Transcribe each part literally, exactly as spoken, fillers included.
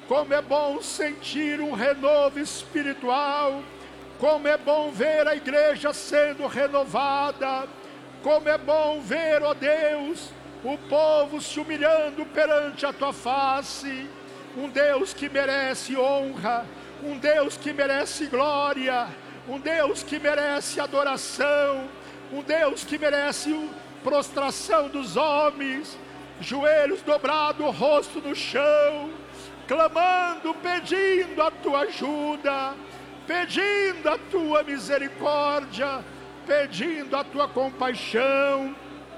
Como é bom sentir um renovo espiritual. Como é bom ver a igreja sendo renovada. Como é bom ver, ó Deus, o povo se humilhando perante a tua face. Um Deus que merece honra, um Deus que merece glória, um Deus que merece adoração, um Deus que merece prostração dos homens, joelhos dobrados, rosto no chão, clamando, pedindo a tua ajuda, pedindo a tua misericórdia, pedindo a tua compaixão.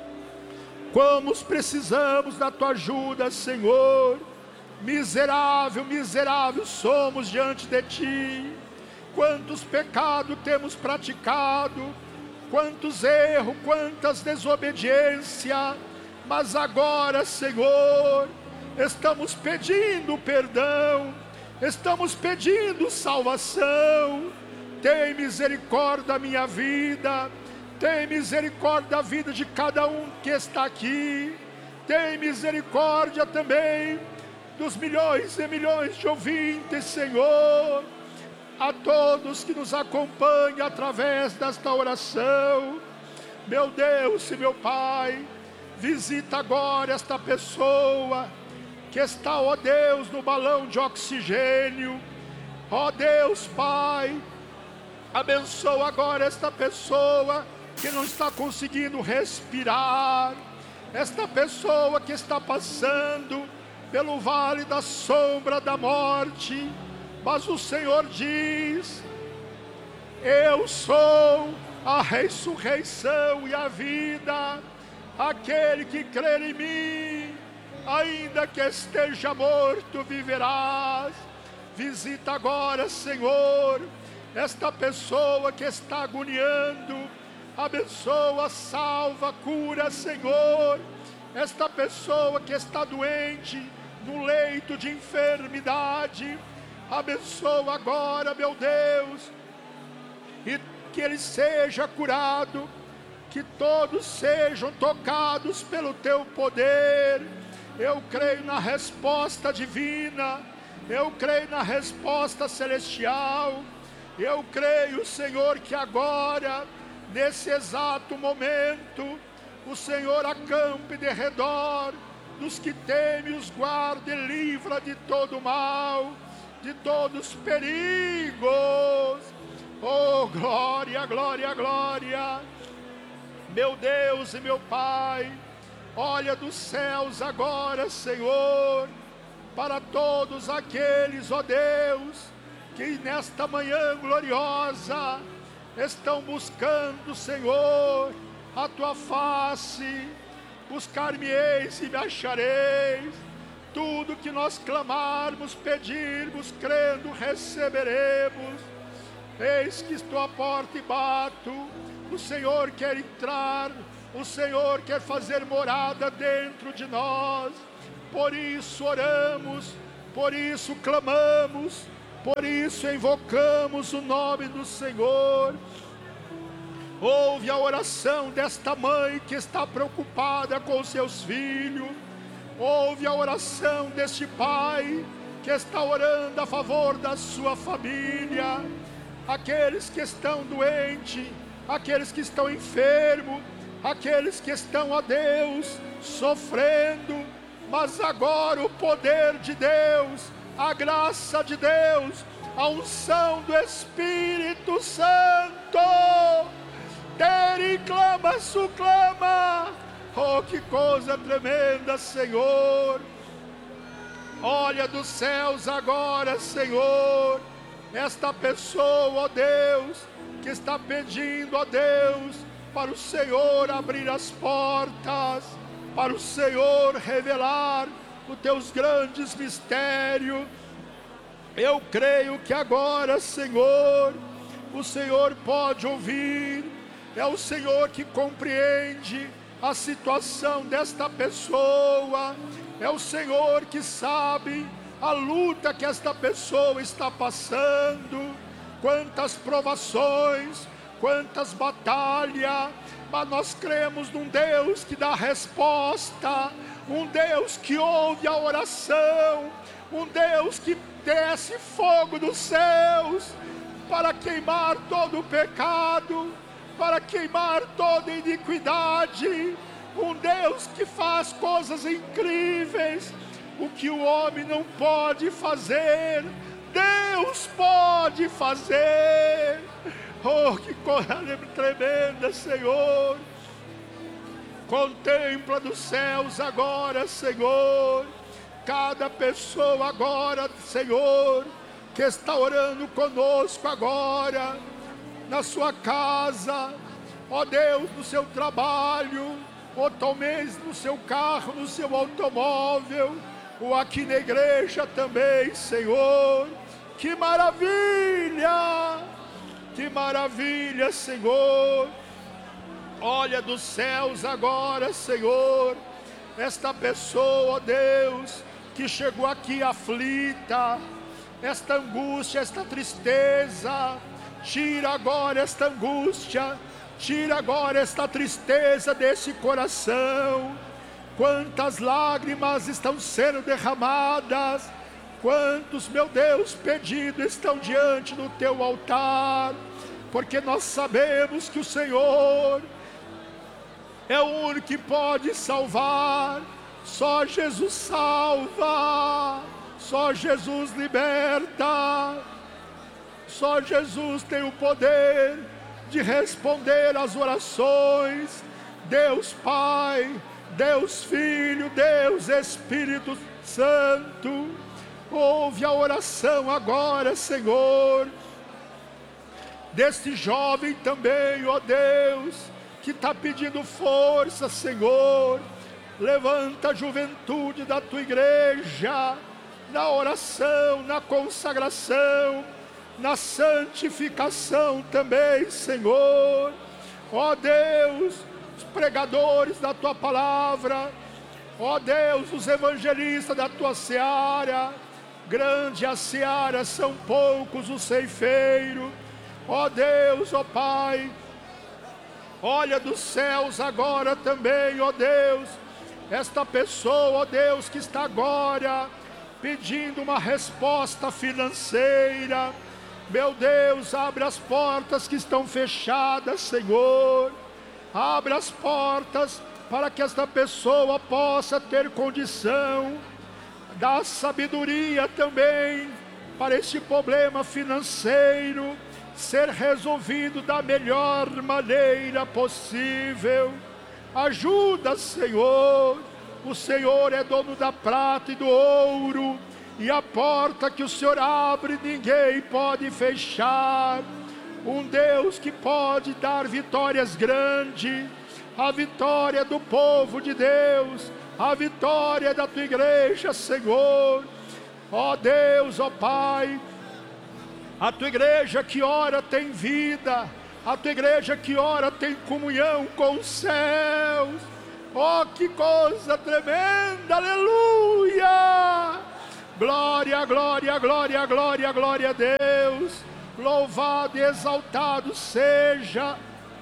Como precisamos da tua ajuda, Senhor. Miserável, miserável somos diante de ti. Quantos pecados temos praticado, quantos erros, quantas desobediências. Mas agora, Senhor, estamos pedindo perdão, estamos pedindo salvação. Tem misericórdia da minha vida, tem misericórdia da vida de cada um que está aqui. Tem misericórdia também dos milhões e milhões de ouvintes, Senhor. A todos que nos acompanham através desta oração, meu Deus e meu Pai, visita agora esta pessoa que está, ó Deus, no balão de oxigênio. Ó Deus, Pai, abençoa agora esta pessoa que não está conseguindo respirar, esta pessoa que está passando pelo vale da sombra da morte. Mas o Senhor diz: eu sou a ressurreição e a vida. Aquele que crer em mim, ainda que esteja morto, viverás. Visita agora, Senhor, esta pessoa que está agoniando. Abençoa, salva, cura, Senhor, esta pessoa que está doente, no leito de enfermidade. Abençoa agora, meu Deus, e que ele seja curado, que todos sejam tocados pelo teu poder. Eu creio na resposta divina, eu creio na resposta celestial. Eu creio, Senhor, que agora, nesse exato momento, o Senhor acampe de redor dos que temem, os guarda e livra de todo mal, de todos os perigos. Oh, glória, glória, glória. Meu Deus e meu Pai, olha dos céus agora, Senhor, para todos aqueles, ó Deus, que nesta manhã gloriosa estão buscando, Senhor, a tua face. Buscar-me-eis e me achareis. Tudo que nós clamarmos, pedirmos, crendo, receberemos. Eis que estou à porta e bato. O Senhor quer entrar, o Senhor quer fazer morada dentro de nós. Por isso oramos, por isso clamamos, por isso invocamos o nome do Senhor. Ouve a oração desta mãe que está preocupada com seus filhos. Ouve a oração deste pai que está orando a favor da sua família. Aqueles que estão doentes, aqueles que estão enfermos, aqueles que estão, ó Deus, sofrendo. Mas agora o poder de Deus, a graça de Deus, a unção do Espírito Santo, ter clama, suclama. Oh, que coisa tremenda, Senhor. Olha dos céus agora, Senhor, esta pessoa, ó Deus, que está pedindo, ó Deus, para o Senhor abrir as portas, para o Senhor revelar os teus grandes mistérios. Eu creio que agora, Senhor, o Senhor pode ouvir. É o Senhor que compreende a situação desta pessoa. É o Senhor que sabe a luta que esta pessoa está passando. Quantas provações, quantas batalhas. Mas nós cremos num Deus que dá resposta, um Deus que ouve a oração, um Deus que desce fogo dos céus para queimar todo o pecado, para queimar toda iniquidade, um Deus que faz coisas incríveis, o que o homem não pode fazer, Deus pode fazer. Oh, que coisa tremenda, Senhor. Contempla dos céus agora, Senhor, cada pessoa agora, Senhor, que está orando conosco agora, na sua casa, ó Deus, no seu trabalho, ou talvez no seu carro, no seu automóvel, ou aqui na igreja também, Senhor. Que maravilha, que maravilha, Senhor. Olha dos céus agora, Senhor, esta pessoa, ó Deus, que chegou aqui aflita, esta angústia, esta tristeza, tira agora esta angústia, tira agora esta tristeza desse coração. Quantas lágrimas estão sendo derramadas, quantos, meu Deus, pedidos estão diante do teu altar, porque nós sabemos que o Senhor é o único que pode salvar. Só Jesus salva, só Jesus liberta, só Jesus tem o poder de responder às orações. Deus Pai, Deus Filho, Deus Espírito Santo, ouve a oração agora, Senhor, deste jovem também, ó Deus, que está pedindo força, Senhor. Levanta a juventude da tua igreja, na oração, na consagração, na santificação também, Senhor. Ó Deus, os pregadores da tua palavra, ó Deus, os evangelistas da tua seara, grande a seara, são poucos os ceifeiros. Ó Deus, ó Pai, olha dos céus agora também, ó Deus, esta pessoa, ó Deus, que está agora pedindo uma resposta financeira. Meu Deus, abre as portas que estão fechadas, Senhor. Abre as portas para que esta pessoa possa ter condição. Dá sabedoria também para este problema financeiro ser resolvido da melhor maneira possível. Ajuda, Senhor. O Senhor é dono da prata e do ouro, e a porta que o Senhor abre ninguém pode fechar. Um Deus que pode dar vitórias grandes, a vitória do povo de Deus, a vitória da tua igreja, Senhor. Ó Deus, ó Pai, a tua igreja que ora tem vida, a tua igreja que ora tem comunhão com os céus. Oh, que coisa tremenda, aleluia! Glória, glória, glória, glória, glória a Deus. Louvado e exaltado seja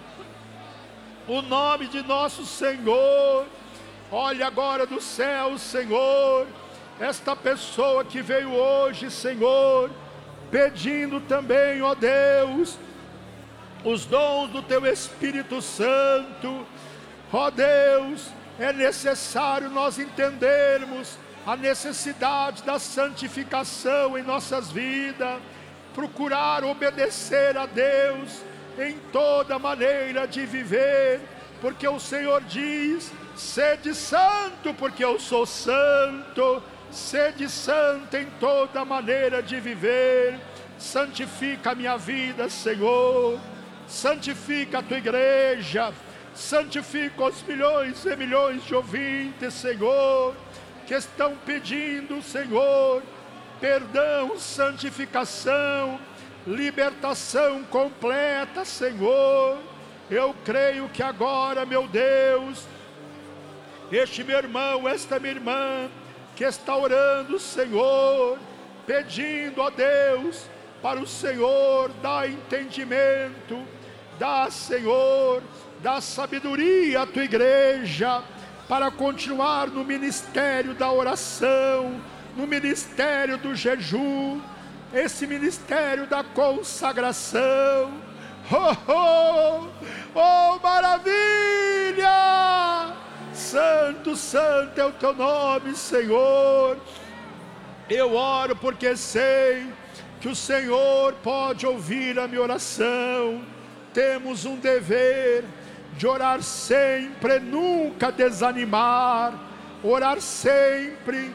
o nome de nosso Senhor. Olha agora do céu, Senhor, esta pessoa que veio hoje, Senhor, pedindo também, ó Deus, os dons do teu Espírito Santo. Ó Deus, é necessário nós entendermos a necessidade da santificação em nossas vidas, procurar obedecer a Deus em toda maneira de viver, porque o Senhor diz: sede santo, porque eu sou santo. Sede santo em toda maneira de viver. Santifica a minha vida, Senhor. Santifica a tua igreja. Santifica os milhões e milhões de ouvintes, Senhor, que estão pedindo, Senhor, perdão, santificação, libertação completa, Senhor. Eu creio que agora, meu Deus, este meu irmão, esta minha irmã, que está orando, Senhor, pedindo, ó Deus, para o Senhor dar entendimento, dá, Senhor, dá sabedoria à tua igreja, para continuar no ministério da oração, no ministério do jejum, esse ministério da consagração. Oh, oh, oh, maravilha! Santo, santo é o teu nome, Senhor. Eu oro porque sei que o Senhor pode ouvir a minha oração. Temos um dever de orar sempre, nunca desanimar, orar sempre,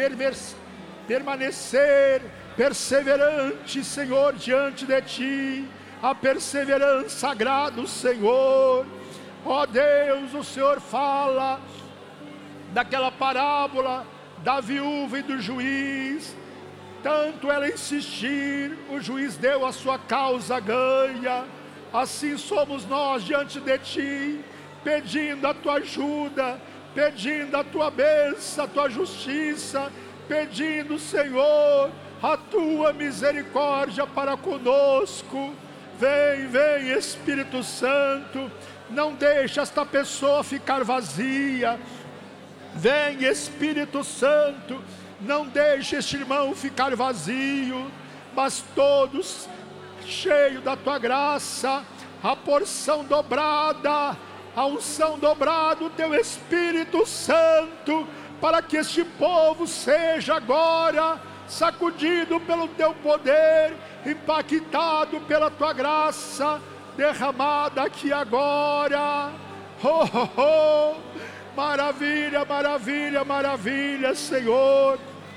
permanecer perseverante, Senhor, diante de Ti. A perseverança agrada o Senhor. Ó Deus, o Senhor fala daquela parábola da viúva e do juiz. Tanto ela insistir, o juiz deu a sua causa ganha. Assim somos nós diante de Ti, pedindo a Tua ajuda, pedindo a Tua bênção, a Tua justiça, pedindo, Senhor, a Tua misericórdia para conosco. Vem, vem, Espírito Santo, não deixe esta pessoa ficar vazia. Vem, Espírito Santo, não deixe este irmão ficar vazio, mas todos cheios da Tua graça, a porção dobrada, a unção dobrada do Teu Espírito Santo, para que este povo seja agora sacudido pelo Teu poder, impactado pela Tua graça, derramada aqui agora. Oh, oh, oh. Maravilha, maravilha, maravilha, Senhor.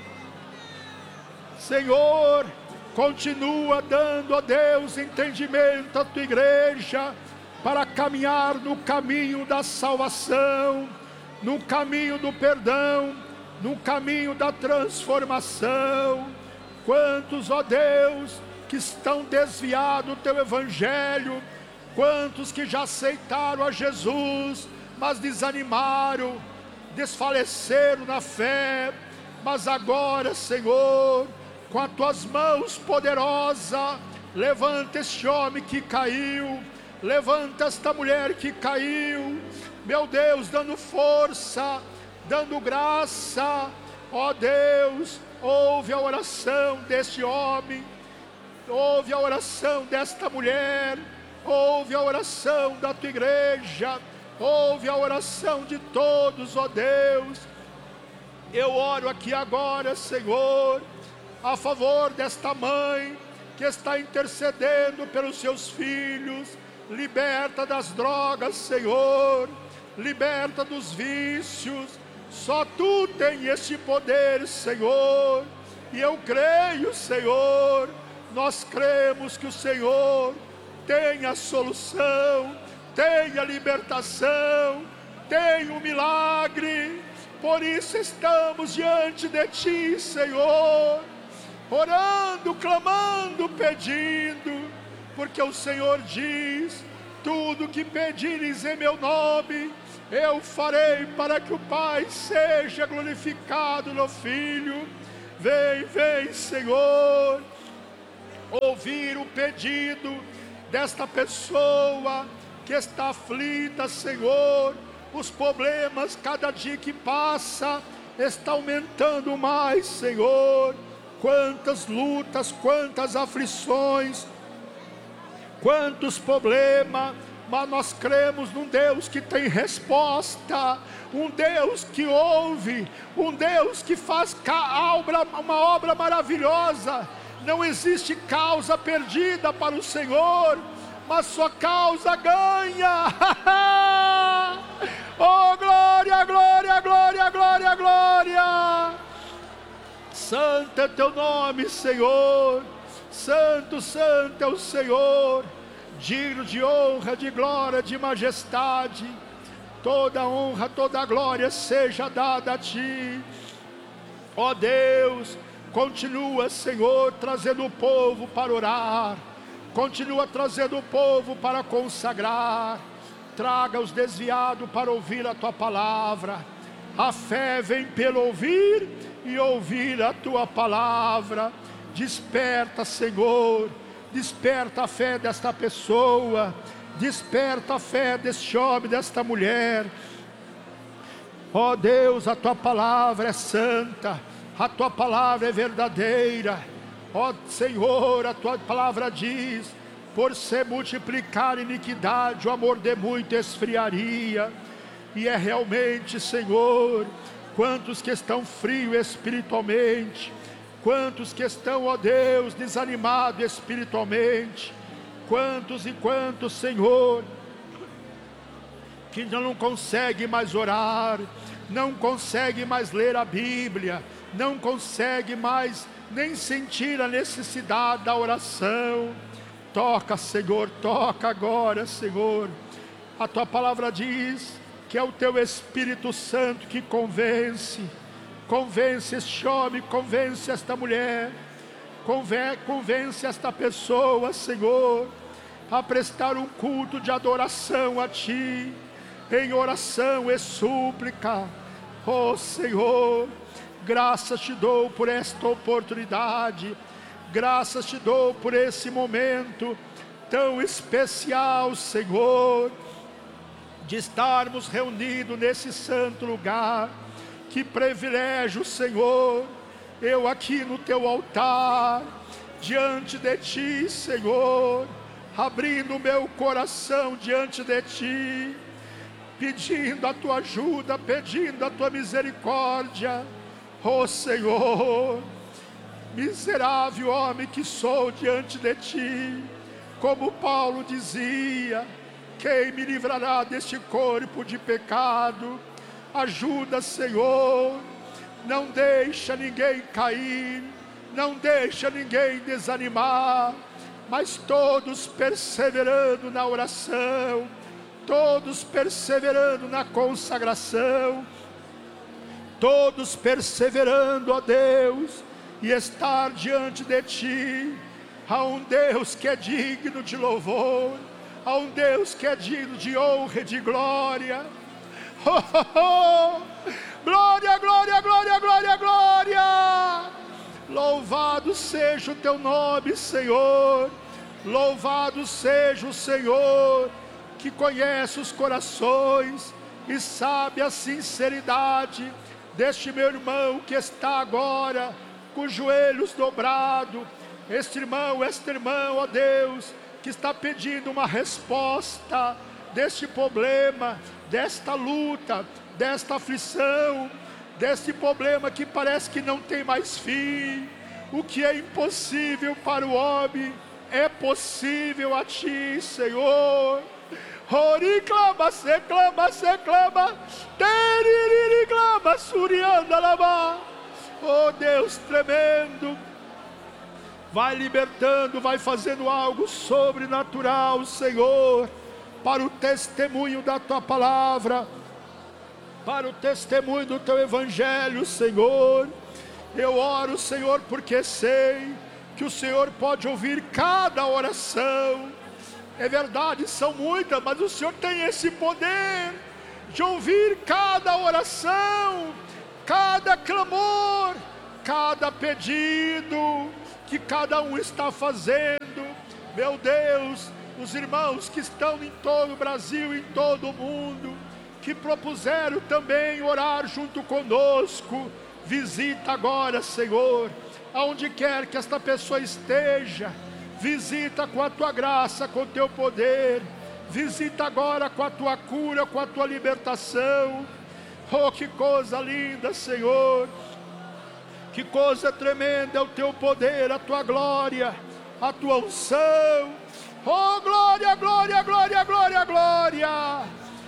Senhor, continua dando a Deus entendimento à Tua igreja, para caminhar no caminho da salvação, no caminho do perdão, no caminho da transformação. Quantos, ó Deus, que estão desviados do Teu Evangelho, quantos que já aceitaram a Jesus, mas desanimaram, desfaleceram na fé, mas agora, Senhor, com as Tuas mãos poderosas, levanta este homem que caiu, levanta esta mulher que caiu, meu Deus, dando força, dando graça. Ó Deus, ouve a oração deste homem, ouve a oração desta mulher, ouve a oração da Tua igreja, ouve a oração de todos, ó Deus. Eu oro aqui agora, Senhor, a favor desta mãe que está intercedendo pelos seus filhos. Liberta das drogas, Senhor, liberta dos vícios. Só Tu tens este poder, Senhor, e eu creio, Senhor, nós cremos que o Senhor tem a solução, tem a libertação, tem o milagre. Por isso estamos diante de Ti, Senhor, orando, clamando, pedindo, porque o Senhor diz: tudo que pedires em meu nome, eu farei, para que o Pai seja glorificado no Filho. Vem, vem, Senhor, ouvir o pedido desta pessoa que está aflita, Senhor. Os problemas, cada dia que passa, está aumentando mais, Senhor. Quantas lutas, quantas aflições, quantos problemas, mas nós cremos num Deus que tem resposta, um Deus que ouve, um Deus que faz uma obra maravilhosa. Não existe causa perdida para o Senhor, mas sua causa ganha. Oh, glória, glória, glória, glória, glória. Santo é Teu nome, Senhor. Santo, santo é o Senhor, digno de honra, de glória, de majestade. Toda honra, toda glória seja dada a Ti. Ó Deus, continua, Senhor, trazendo o povo para orar, continua trazendo o povo para consagrar. Traga os desviados para ouvir a Tua palavra. A fé vem pelo ouvir e ouvir a Tua palavra. Desperta, Senhor, desperta a fé desta pessoa, desperta a fé deste homem, desta mulher. Ó Deus, a Tua palavra é santa, A tua palavra é verdadeira. Ó Senhor, a tua palavra diz: por se multiplicar a iniquidade, o amor de muito esfriaria. E é realmente, Senhor, quantos que estão frios espiritualmente, quantos que estão, ó Deus, desanimados espiritualmente, quantos e quantos, Senhor, que não consegue mais orar, não consegue mais ler a Bíblia, não consegue mais nem sentir a necessidade da oração. Toca, Senhor, toca agora, Senhor. A tua palavra diz que é o teu Espírito Santo que convence, convence este homem, convence esta mulher, convence esta pessoa, Senhor, a prestar um culto de adoração a Ti, em oração e súplica. Oh Senhor, graças te dou por esta oportunidade, graças te dou por esse momento tão especial, Senhor, de estarmos reunidos nesse santo lugar. Que privilégio, Senhor, eu aqui no teu altar, diante de ti, Senhor, abrindo o meu coração diante de ti, pedindo a tua ajuda, pedindo a tua misericórdia. Oh Senhor, miserável homem que sou diante de ti, como Paulo dizia: quem me livrará deste corpo de pecado? Ajuda, Senhor, não deixa ninguém cair, não deixa ninguém desanimar, mas todos perseverando na oração, todos perseverando na consagração, todos perseverando, ó Deus, e estar diante de Ti, a um Deus que é digno de louvor, a um Deus que é digno de honra e de glória. Oh, oh, oh. Glória, glória, glória, glória, glória. Louvado seja o Teu nome, Senhor. Louvado seja o Senhor, que conhece os corações e sabe a sinceridade deste meu irmão que está agora com os joelhos dobrados. Este irmão, esta irmã, ó Deus, que está pedindo uma resposta deste problema, desta luta, desta aflição, deste problema que parece que não tem mais fim. O que é impossível para o homem é possível a Ti, Senhor. Ori clama, se clama, se clama, teriri clama, surianda lava. Oh Deus tremendo, vai libertando, vai fazendo algo sobrenatural, Senhor, para o testemunho da Tua palavra, para o testemunho do Teu Evangelho, Senhor. Eu oro, Senhor, porque sei que o Senhor pode ouvir cada oração. É verdade, são muitas, mas o Senhor tem esse poder de ouvir cada oração, cada clamor, cada pedido que cada um está fazendo. Meu Deus, os irmãos que estão em todo o Brasil, em todo o mundo, que propuseram também orar junto conosco, visita agora, Senhor, aonde quer que esta pessoa esteja, visita com a Tua graça, com o Teu poder, visita agora com a Tua cura, com a Tua libertação. Oh, que coisa linda, Senhor, que coisa tremenda é o Teu poder, a Tua glória, a Tua unção. Oh, glória, glória, glória, glória, glória.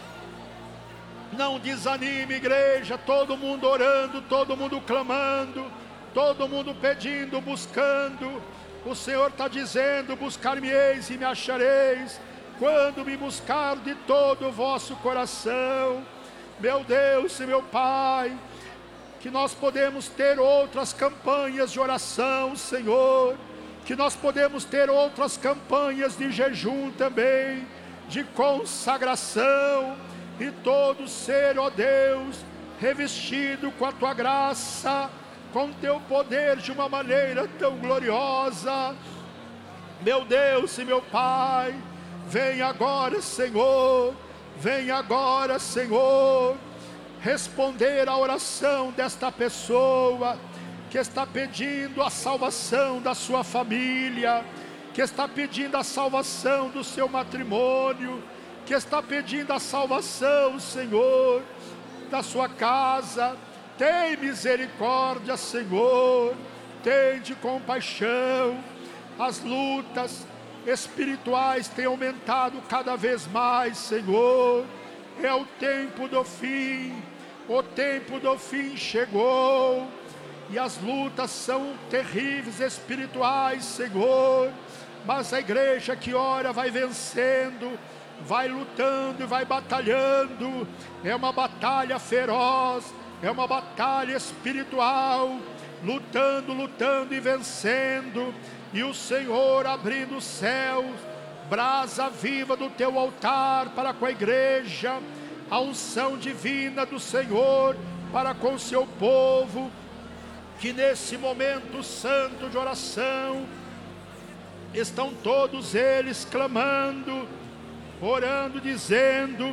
Não desanime, igreja, todo mundo orando, todo mundo clamando, todo mundo pedindo, buscando. O Senhor está dizendo: buscar-me-eis e me achareis, quando me buscar de todo o vosso coração. Meu Deus e meu Pai, que nós podemos ter outras campanhas de oração, Senhor, que nós podemos ter outras campanhas de jejum também, de consagração, e todo ser, ó Deus, revestido com a Tua graça, com Teu poder de uma maneira tão gloriosa. Meu Deus e meu Pai, vem agora, Senhor, vem agora, Senhor, responder à oração desta pessoa, que está pedindo a salvação da sua família, que está pedindo a salvação do seu matrimônio, que está pedindo a salvação, Senhor, da sua casa. Tem misericórdia, Senhor, tende compaixão. As lutas espirituais têm aumentado cada vez mais, Senhor. É o tempo do fim, o tempo do fim chegou, e as lutas são terríveis espirituais, Senhor, mas a igreja que ora vai vencendo, vai lutando e vai batalhando. É uma batalha feroz, é uma batalha espiritual, lutando, lutando e vencendo, e o Senhor abrindo os céus, brasa viva do teu altar para com a igreja, a unção divina do Senhor para com o seu povo, que nesse momento santo de oração, estão todos eles clamando, orando, dizendo: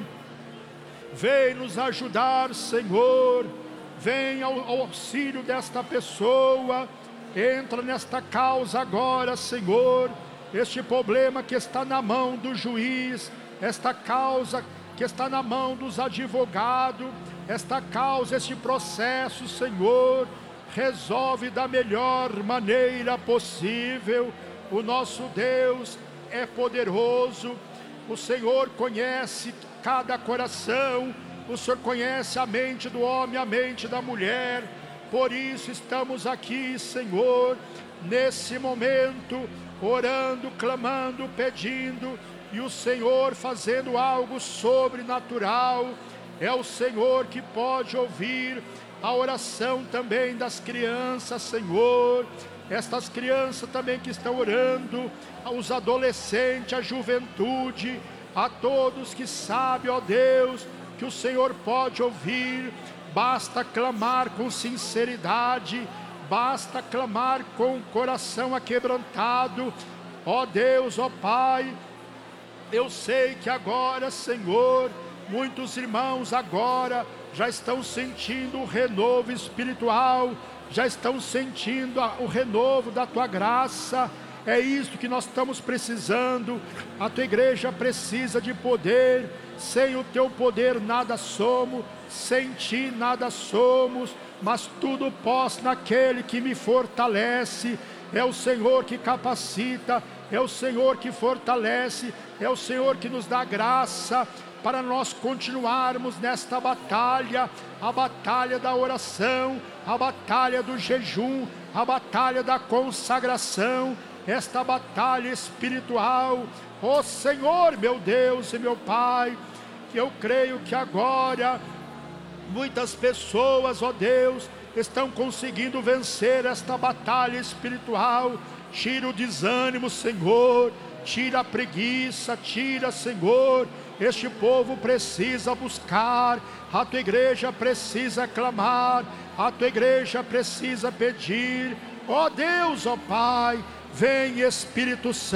vem nos ajudar, Senhor, vem ao, ao auxílio desta pessoa, entra nesta causa agora, Senhor, este problema que está na mão do juiz, esta causa que está na mão dos advogados, esta causa, este processo, Senhor, resolve da melhor maneira possível. O nosso Deus é poderoso, o Senhor conhece cada coração, o Senhor conhece a mente do homem, a mente da mulher. Por isso estamos aqui, Senhor, nesse momento, orando, clamando, pedindo, e o Senhor fazendo algo sobrenatural. É o Senhor que pode ouvir a oração também das crianças, Senhor. Estas crianças também que estão orando, aos adolescentes, a juventude, a todos que sabem, ó Deus, que o Senhor pode ouvir. Basta clamar com sinceridade, basta clamar com o coração aquebrantado. Ó Deus, ó Pai, eu sei que agora, Senhor, muitos irmãos agora já estão sentindo o renovo espiritual, já estão sentindo a, o renovo da Tua graça. É isso que nós estamos precisando. A Tua igreja precisa de poder. Sem o Teu poder nada somos, sem Ti nada somos, mas tudo posso naquele que me fortalece. É o Senhor que capacita, é o Senhor que fortalece, é o Senhor que nos dá graça para nós continuarmos nesta batalha, a batalha da oração, a batalha do jejum, a batalha da consagração, esta batalha espiritual. Ó Senhor, meu Deus e meu Pai, que eu creio que agora muitas pessoas, ó Deus, estão conseguindo vencer esta batalha espiritual. Tira o desânimo, Senhor, tira a preguiça, tira, Senhor. Este povo precisa buscar, a Tua igreja precisa clamar, a Tua igreja precisa pedir. Ó Deus, ó Pai, vem Espírito Santo.